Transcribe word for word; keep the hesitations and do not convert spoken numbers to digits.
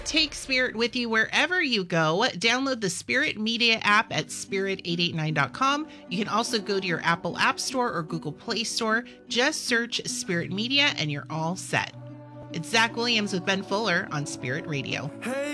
Take Spirit with you wherever you go. Download the Spirit Media app at spirit eight eight nine dot com. You can also go to your Apple App Store or Google Play Store. Just search Spirit Media and you're all set. It's Zach Williams with Ben Fuller on Spirit Radio. Hey.